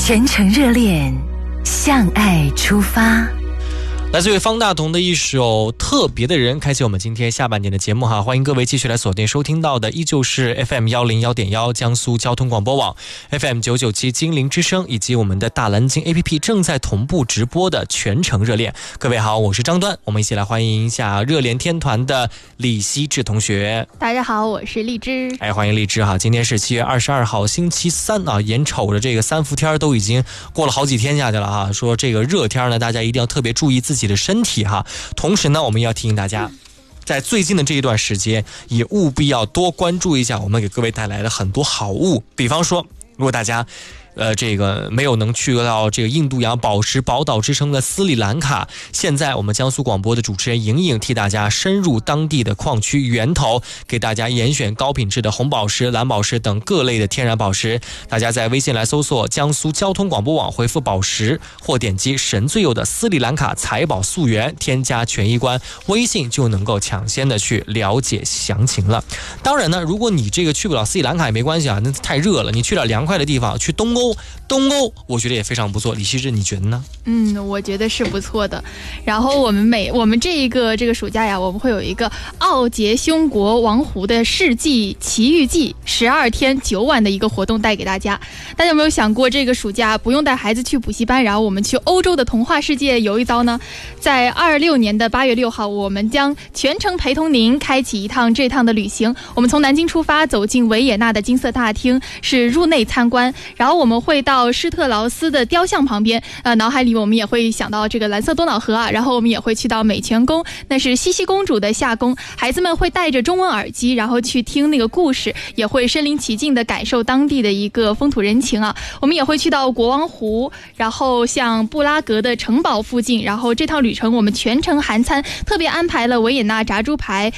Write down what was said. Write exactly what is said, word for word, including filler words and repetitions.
全程热恋，向爱出发。 来自于方大同的一首特别的人，开启我们今天下半年的节目哈，欢迎各位继续来锁定收听到的依旧是 F M 一零一点一 江苏交通广播网 F M 九九七精灵之声以及我们的大蓝鲸 A P P 正在同步直播的全程热恋。各位好，我是张端，我们一起来欢迎一下热恋天团的李希志同学。 大家好，我是荔枝。 哎，欢迎荔枝哈，今天是七月二十二号星期三啊，眼瞅着这个三伏天都已经过了好几天下去了哈，说这个热天呢，大家一定要特别注意自己的身体哈。同时呢，我们也要提醒大家，在最近的这一段时间，也务必要多关注一下我们给各位带来的很多好物。比方说，如果大家呃，这个没有能去到这个印度洋宝石宝岛之称的斯里兰卡，现在我们江苏广播的主持人莹莹替大家深入当地的矿区源头，给大家严选高品质的红宝石、蓝宝石等各类的天然宝石。大家在微信来搜索江苏交通广播网，回复宝石或点击神最右的斯里兰卡财宝溯源，添加权益关，微信就能够抢先的去了解详情了。当然呢，如果你这个去不了斯里兰卡也没关系啊，那太热了，你去了凉快的地方，去东欧。东欧我觉得也非常不错，李希志你觉得呢？ 嗯，我觉得是不错的。然后我们每我们这一个这个暑假呀，我们会有一个奥捷匈国王湖的世纪奇遇记十二天九晚的一个活动带给大家。大家有没有想过，这个暑假不用带孩子去补习班，然后我们去欧洲的童话世界游一遭呢？在二六年的八月六号，我们将全程陪同您开启一趟这趟的旅行。我们从南京出发，走进维也纳的金色大厅，是入内参观，然后我们会到施特劳斯的雕像旁边，呃，脑海里我们也会想到这个蓝色多瑙河啊，然后我们也会去到美泉宫，那是茜茜公主的夏宫，孩子们会带着中文耳机，然后去听那个故事，也会身临其境的感受当地的一个风土人情啊。我们也会去到国王湖，然后像布拉格的城堡附近，然后这趟旅程我们全程含餐，特别安排了维也纳炸猪排、